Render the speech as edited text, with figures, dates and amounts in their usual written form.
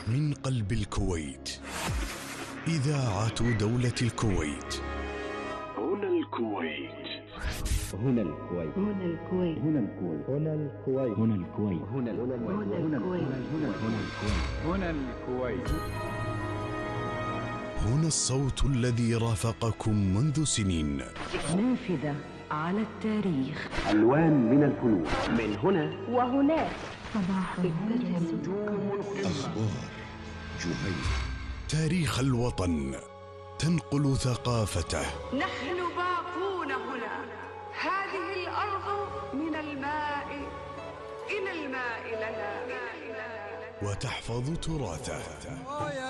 من قلب الكويت، إذاعة دولة الكويت. هنا الكويت. هنا الكويت. هنا الكويت. هنا الكويت. هنا الكويت. هنا الكويت. هنا الكويت. هنا الكويت. هنا الصوت الذي رافقكم منذ سنين. نافذة على التاريخ. ألوان من الفنون. من هنا وهناك. صباح أخبار جهينة. تاريخ الوطن تنقل ثقافته. نحن باقون هنا. هذه الأرض من الماء إلى الماء لنا. وتحفظ تراثه.